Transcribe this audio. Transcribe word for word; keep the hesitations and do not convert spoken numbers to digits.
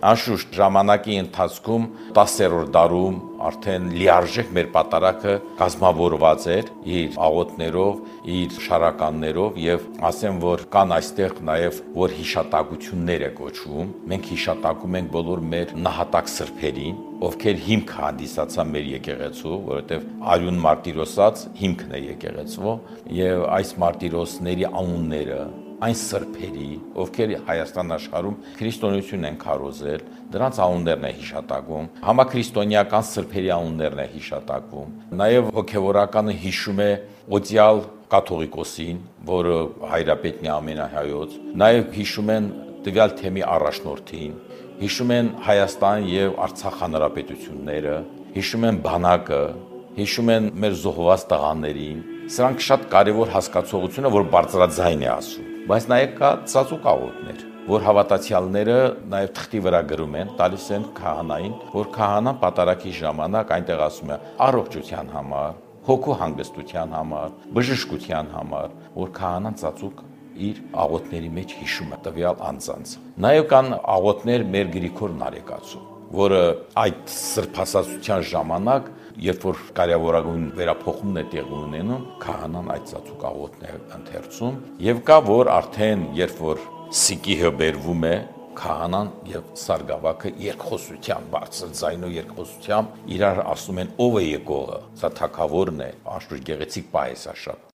Անշուշտ ժամանակի ընթացքում տասերորդ դարում արդեն լիարժեք մեր պատարագը կազմավորված էր իր աղոթներով, իր շարականներով եւ ասեմ, որ կան այստեղ նաեւ որ հիշատակություններ է կոչվում։ Մենք հիշատակում ենք բոլոր մեր նահատակ սրբերին, ովքեր հիմք հանդիսացան մեր եկեղեցու, որովհետեւ արյուն մարտիրոսած հիմքն է եկեղեցու եւ այս մարտիրոսների անունները այն սրբերի, ովքեր Հայաստան աշխարհում քրիստոնեություն են քարոզել, դրանց անուններն է հիշատակվում, համաքրիստոնեական սրբերի անուններն է հիշատակվում։ Նաև հոգևորականը հիշում է օծյալ կաթողիկոսին, որը հայրապետն է ամենահայոց, նաև հիշում են տվյալ թեմի առաջնորդին, հիշում են Հայաստան եւ Արցախ հանրապետությունները, հիշում են բանակը, հիշում են մեր զոհված տղաներին։ Սրանք շատ կարևոր հասկացողություն է, որ բարձրաձայն է ասում։ Բայց նաև կա ծածուկ աղոթներ, որ հավատացյալները նաև թղթի վրա գրում են, տալիս են քահանային, որ քահանան պատարագի ժամանակ այնտեղ ասում է առողջության համար, հոգու հանգստության համար, բժշկության համար, որ քահանան ծածուկ իր աղոթների մեջ հիշում է տվյալ անձանց։ Նաև կան աղոթներ մեր Գրիգոր Նարեկացու, որը այդ սրբասացության ժամանակ, երբ որ կարևորագույն վերափոխումն է տեղի ունենում, քահանան այդ ծածուկ աղոթն է ընթերցում, եւ կա որ արդեն երբ որ սիկիհը բերվում է, քահանան եւ սարգսակը երկխոսությամբ, բարձր ձայնով երկխոսությամբ իրար ասում են ով է եկողը, սա թագավորն է, անշուշտ գեղեցիկ պահ է սա շատ։